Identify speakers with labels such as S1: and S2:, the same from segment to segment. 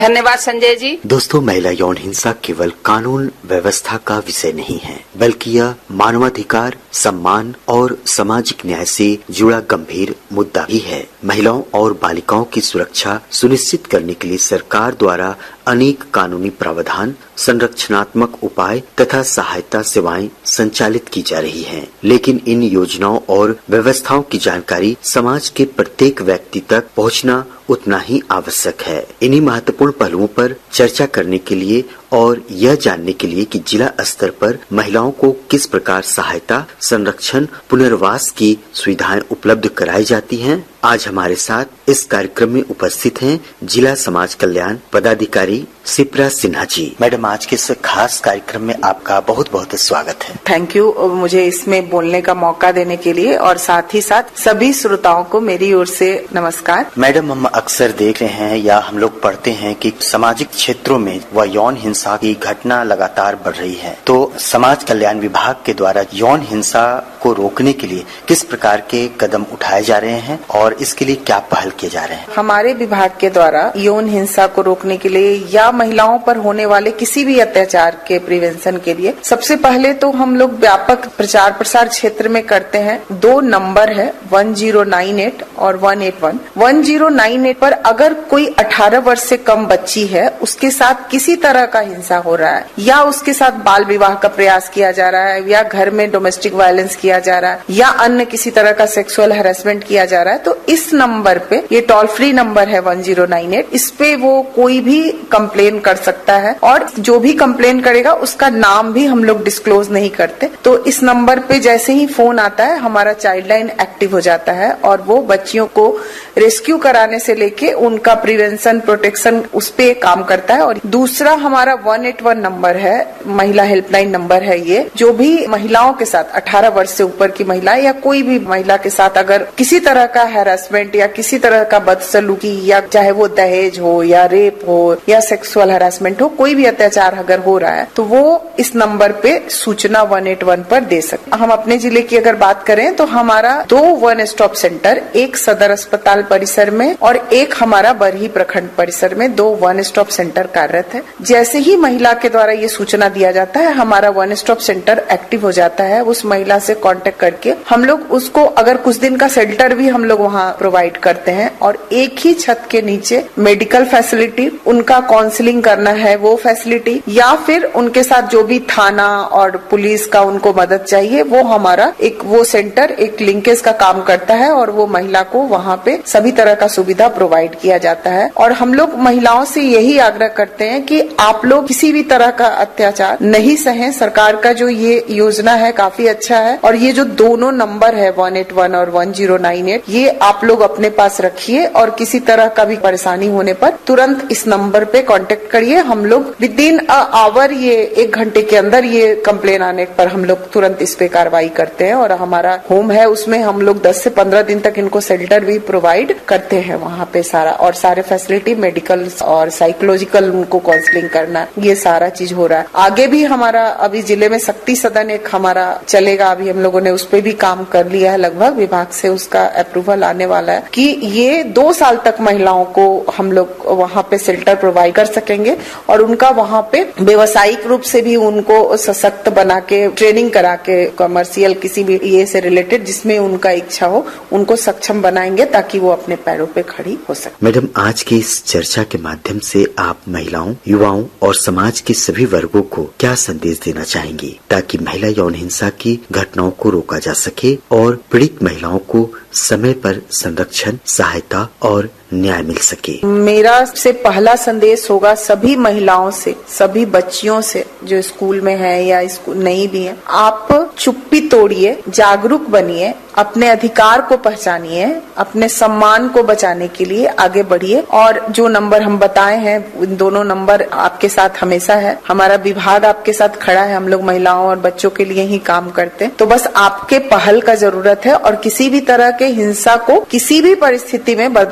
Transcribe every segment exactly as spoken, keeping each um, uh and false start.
S1: धन्यवाद संजय जी।
S2: दोस्तों, महिला यौन हिंसा केवल कानून व्यवस्था का विषय नहीं है, बल्कि यह मानवाधिकार, सम्मान और सामाजिक न्याय से जुड़ा गंभीर मुद्दा भी है। महिलाओं और बालिकाओं की सुरक्षा सुनिश्चित करने के लिए सरकार द्वारा अनेक कानूनी प्रावधान, संरक्षणात्मक उपाय तथा सहायता सेवाएं संचालित की जा रही हैं। लेकिन इन योजनाओं और व्यवस्थाओं की जानकारी समाज के प्रत्येक व्यक्ति तक पहुंचना उतना ही आवश्यक है। इन्हीं महत्वपूर्ण पहलुओं पर चर्चा करने के लिए और यह जानने के लिए कि जिला स्तर पर महिलाओं को किस प्रकार सहायता, संरक्षण, पुनर्वास की सुविधाएं उपलब्ध कराई जाती हैं, आज हमारे साथ इस कार्यक्रम में उपस्थित हैं जिला समाज कल्याण पदाधिकारी सिप्रा सिन्हा जी। मैडम, आज के इस खास कार्यक्रम में आपका बहुत बहुत स्वागत है।
S1: थैंक यू मुझे इसमें बोलने का मौका देने के लिए, और साथ ही साथ सभी श्रोताओं को मेरी ओर से नमस्कार।
S2: मैडम, हम अक्सर देख रहे हैं या हम लोग पढ़ते हैं कि सामाजिक क्षेत्रों में व यौन हिंसा की घटना लगातार बढ़ रही है, तो समाज कल्याण विभाग के द्वारा यौन हिंसा को रोकने के लिए किस प्रकार के कदम उठाए जा रहे हैं और इसके लिए क्या पहल किए जा रहे हैं?
S1: हमारे विभाग के द्वारा यौन हिंसा को रोकने के लिए या महिलाओं पर होने वाले किसी भी अत्याचार के प्रिवेंशन के लिए सबसे पहले तो हम लोग व्यापक प्रचार प्रसार क्षेत्र में करते हैं। दो नंबर है वन जीरो नाइन एट और one eight one. One zero nine eight पर अगर कोई अठारह वर्ष से कम बच्ची है, उसके साथ किसी तरह का हिंसा हो रहा है या उसके साथ बाल विवाह का प्रयास किया जा रहा है या घर में डोमेस्टिक वायलेंस किया जा रहा है या अन्य किसी तरह का सेक्सुअल हैरेसमेंट किया जा रहा है, तो इस नंबर पे, ये टोल फ्री नंबर है वन जीरो नाइन एट, इस पे वो कोई भी कंप्लेन कर सकता है और जो भी कंप्लेन करेगा उसका नाम भी हम लोग डिस्क्लोज नहीं करते। तो इस नंबर पे जैसे ही फोन आता है हमारा चाइल्ड लाइन एक्टिव हो जाता है और वो बच्चियों को रेस्क्यू कराने से लेके उनका प्रिवेंशन, प्रोटेक्शन उस पे काम करता है। और दूसरा हमारा वन एट वन नंबर है, महिला हेल्पलाइन नंबर है ये, जो भी महिलाओं के साथ अठारह वर्ष से ऊपर की महिला या कोई भी महिला के साथ अगर किसी तरह का हैरेसमेंट या किसी तरह का बदसलूकी या चाहे वो दहेज हो या रेप हो या सेक्सुअल हैरेसमेंट हो, कोई भी अत्याचार अगर हो रहा है तो वो इस नंबर पे सूचना वन एट वन पर दे सकते। हम अपने जिले की अगर बात करें तो हमारा दो वन स्टॉप सेंटर, एक सदर अस्पताल परिसर में और एक हमारा बरही प्रखंड परिसर में दो वन स्टॉप सेंटर कार्यरत है। जैसे ही महिला के द्वारा ये सूचना दिया जाता है हमारा वन स्टॉप सेंटर एक्टिव हो जाता है। उस महिला से कांटेक्ट करके हम लोग उसको अगर कुछ दिन का शेल्टर भी हम लोग वहाँ प्रोवाइड करते हैं और एक ही छत के नीचे मेडिकल फैसिलिटी, उनका काउंसलिंग करना है वो फैसिलिटी, या फिर उनके साथ जो भी थाना और पुलिस का उनको मदद चाहिए, वो हमारा एक वो सेंटर एक लिंकेज का काम करता है और वो महिला को वहाँ पे सभी तरह का सुविधा प्रोवाइड किया जाता है। और हम लोग महिलाओं से यही आग्रह करते हैं कि आप लोग किसी भी तरह का अत्याचार नहीं सहें। सरकार का जो ये योजना है काफी अच्छा है और ये जो दोनों नंबर है वन एट वन और वन जीरो नाइन एट, ये आप लोग अपने पास रखिए और किसी तरह का भी परेशानी होने पर तुरंत इस नंबर पे कांटेक्ट करिए। हम लोग विद इन अ आवर, ये एक घंटे के अंदर ये कंप्लेन आने पर हम लोग तुरंत इस पे कार्रवाई करते हैं। और हमारा होम है उसमें हम लोग दस से पंद्रह दिन तक इनको शेल्टर भी प्रोवाइड करते हैं वहाँ पे सारा, और सारे फैसिलिटी मेडिकल और साइकोलॉजिकल उनको काउंसलिंग करना, ये सारा चीज हो रहा है। आगे भी हमारा अभी जिले में शक्ति सदन एक हमारा चलेगा, अभी हम लोगों ने उस पे भी काम कर लिया है, लगभग विभाग से उसका अप्रूवल आने वाला है कि ये दो साल तक महिलाओं को हम लोग वहाँ पे शेल्टर प्रोवाइड कर सकेंगे और उनका वहाँ पे व्यवसायिक रूप से भी उनको सशक्त बना के ट्रेनिंग करा के कमर्शियल किसी भी ये से रिलेटेड जिसमें उनका इच्छा हो उनको सक्षम बनाएंगे ताकि वो अपने पैरों पे खड़ी हो सके।
S2: मैडम, आज की इस चर्चा के माध्यम से आप महिलाओं, युवाओं और समाज के सभी वर्गों को क्या संदेश देना चाहेंगी ताकि महिला यौन हिंसा की घटनाओं को रोका जा सके और पीड़ित महिलाओं को समय पर संरक्षण, सहायता और न्याय मिल सके?
S1: मेरा से पहला संदेश होगा सभी महिलाओं से, सभी बच्चियों से जो स्कूल में है या स्कूल नहीं भी है, आप चुप्पी तोड़िए, जागरूक बनिए, अपने अधिकार को पहचानिए, अपने सम्मान को बचाने के लिए आगे बढ़िए। और जो नंबर हम बताए हैं उन दोनों नंबर आपके साथ हमेशा है, हमारा विभाग आपके साथ खड़ा है, हम लोग महिलाओं और बच्चों के लिए ही काम करते हैं। तो बस आपके पहल का जरूरत है और किसी भी तरह के हिंसा को किसी भी परिस्थिति में बर्दाश्त करना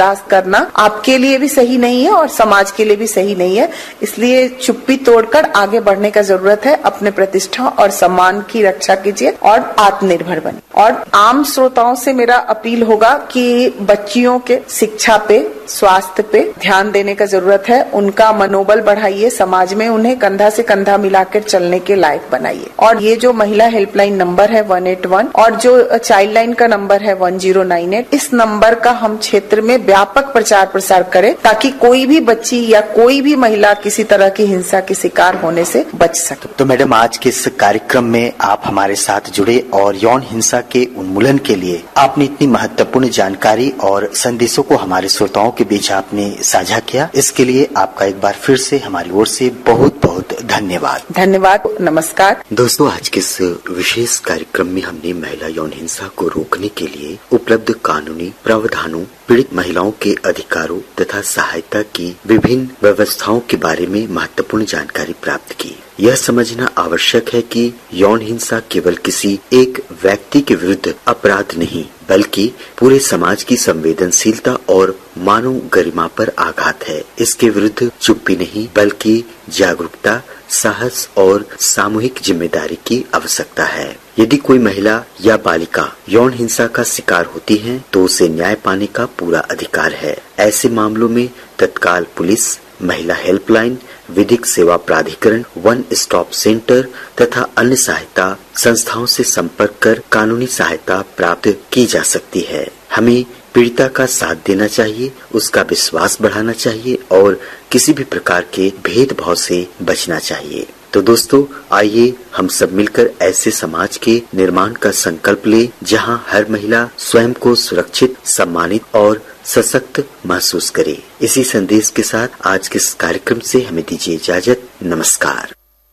S1: करना आपके लिए भी सही नहीं है और समाज के लिए भी सही नहीं है। इसलिए चुप्पी तोड़कर आगे बढ़ने का जरूरत है। अपने प्रतिष्ठा और सम्मान की रक्षा कीजिए और आत्मनिर्भर बनिए। और आम श्रोताओं से मेरा अपील होगा कि बच्चियों के शिक्षा पे, स्वास्थ्य पे ध्यान देने का जरूरत है। उनका मनोबल बढ़ाइए, समाज में उन्हें कंधा से कंधा मिलाकर चलने के लायक बनाइए। और ये जो महिला हेल्पलाइन नंबर है वन एट वन और जो चाइल्ड लाइन का नंबर है वन जीरो नाइन एट, इस नंबर का हम क्षेत्र में व्यापक प्रचार प्रसार करें ताकि कोई भी बच्ची या कोई भी महिला किसी तरह की हिंसा के शिकार होने से बच सके।
S2: तो मैडम, आज के इस कार्यक्रम में आप हमारे साथ जुड़े और यौन हिंसा के उन्मूलन के लिए आपने इतनी महत्वपूर्ण जानकारी और संदेशों को हमारे श्रोताओं के बीच आपने साझा किया, इसके लिए आपका एक बार फिर से हमारी ओर से बहुत बहुत धन्यवाद।
S1: धन्यवाद, नमस्कार।
S2: दोस्तों, आज के इस विशेष कार्यक्रम में हमने महिला यौन हिंसा को रोकने के लिए उपलब्ध कानूनी प्रावधानों, पीड़ित महिलाओं के अधिकारों तथा सहायता की विभिन्न व्यवस्थाओं के बारे में महत्वपूर्ण जानकारी प्राप्त की। यह समझना आवश्यक है कि यौन हिंसा केवल किसी एक व्यक्ति के विरुद्ध अपराध नहीं, बल्कि पूरे समाज की संवेदनशीलता और मानव गरिमा पर आघात है। इसके विरुद्ध चुप्पी नहीं, बल्कि जागरूकता, साहस और सामूहिक जिम्मेदारी की आवश्यकता है। यदि कोई महिला या बालिका यौन हिंसा का शिकार होती है तो उसे न्याय पाने का पूरा अधिकार है। ऐसे मामलों में तत्काल पुलिस, महिला हेल्पलाइन, विधिक सेवा प्राधिकरण, वन स्टॉप सेंटर तथा अन्य सहायता संस्थाओं से संपर्क कर कानूनी सहायता प्राप्त की जा सकती है। हमें पीड़िता का साथ देना चाहिए, उसका विश्वास बढ़ाना चाहिए और किसी भी प्रकार के भेदभाव से बचना चाहिए। तो दोस्तों, आइए हम सब मिलकर ऐसे समाज के निर्माण का संकल्प लें जहां हर महिला स्वयं को सुरक्षित, सम्मानित और सशक्त महसूस करे। इसी संदेश के साथ आज के इस कार्यक्रम से हमें दीजिए इजाजत। नमस्कार।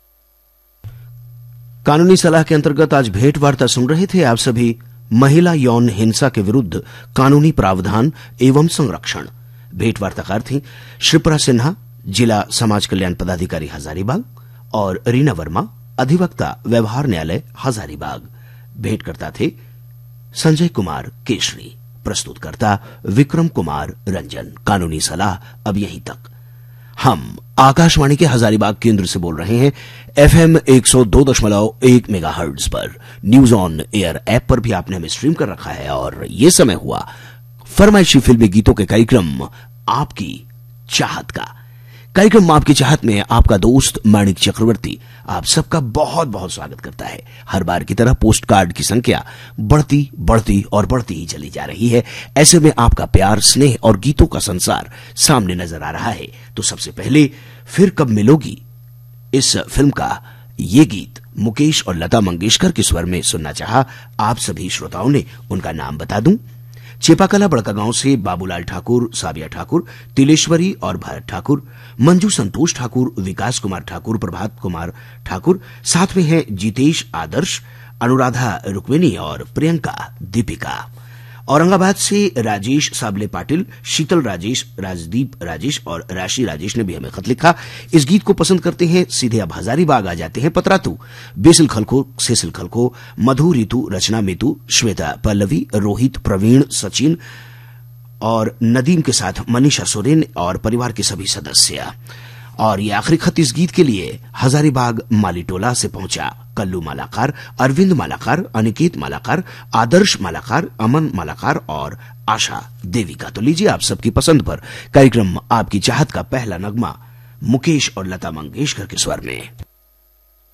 S3: कानूनी सलाह के अंतर्गत आज भेंट वार्ता सुन रहे थे आप सभी महिला यौन हिंसा के विरुद्ध कानूनी प्रावधान एवं संरक्षण। भेंट वार्ताकार थी शिप्रा सिन्हा, जिला समाज कल्याण पदाधिकारी हजारीबाग, और रीना वर्मा, अधिवक्ता व्यवहार न्यायालय हजारीबाग। भेंटकर्ता थे संजय कुमार केशरी, प्रस्तुतकर्ता विक्रम कुमार रंजन। कानूनी सलाह अब यहीं तक। हम आकाशवाणी के हजारीबाग केंद्र से बोल रहे हैं एफएम एक सौ दो दशमलव एक मेगाहर्ट्ज पर। न्यूज ऑन एयर ऐप पर भी आपने हमें स्ट्रीम कर रखा है और ये समय हुआ फरमाइशी फिल्मी गीतों के कार्यक्रम आपकी चाहत का। कार्यक्रम आपकी चाहत में आपका दोस्त माणिक चक्रवर्ती आप सबका बहुत बहुत स्वागत करता है। हर बार की तरह पोस्ट कार्ड की संख्या बढ़ती बढ़ती और बढ़ती ही चली जा रही है। ऐसे में आपका प्यार, स्नेह और गीतों का संसार सामने नजर आ रहा है। तो सबसे पहले फिर कब मिलोगी इस फिल्म का ये गीत मुकेश और लता मंगेशकर के स्वर में सुनना चाहा आप सभी श्रोताओं ने। उनका नाम बता दूं, चेपाकला बड़कागांव से बाबूलाल ठाकुर, साबिया ठाकुर, तिलेश्वरी और भारत ठाकुर, मंजू संतोष ठाकुर, विकास कुमार ठाकुर, प्रभात कुमार ठाकुर, साथ में हैं जितेश आदर्श, अनुराधा रुक्मिणी और प्रियंका दीपिका। औरंगाबाद से राजेश साबले पाटिल, शीतल राजेश, राजदीप राजेश और राशि राजेश ने भी हमें खत लिखा। इस गीत को पसंद करते हैं। सीधे अब हजारीबाग आ जाते हैं पतरातू, बेसिल खलको, सेसिल खलको, मधु, रितु, रचना, मितु, श्वेता, पल्लवी, रोहित, प्रवीण, सचिन और नदीम के साथ मनीषा सोरेन और परिवार के सभी सदस्य। और ये आखिरी खत इस गीत के लिए हजारीबाग मालीटोला से पहुंचा। कल्लू मालाकार, अरविंद मालाकार, अनिकेत मालाकार, आदर्श मालाकार, अमन मालाकार और आशा देवी का। तो लीजिए आप सबकी पसंद पर कार्यक्रम आपकी चाहत का पहला नगमा मुकेश और लता मंगेशकर के स्वर में।